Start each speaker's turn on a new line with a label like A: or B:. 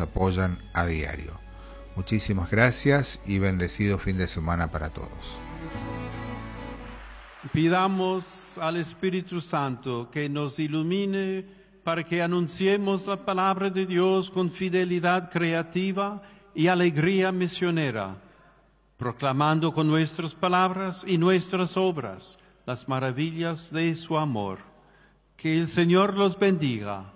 A: apoyan a diario. Muchísimas gracias y bendecido fin de semana para todos.
B: Pidamos al Espíritu Santo que nos ilumine para que anunciemos la palabra de Dios con fidelidad creativa y alegría misionera, proclamando con nuestras palabras y nuestras obras las maravillas de su amor. Que el Señor los bendiga,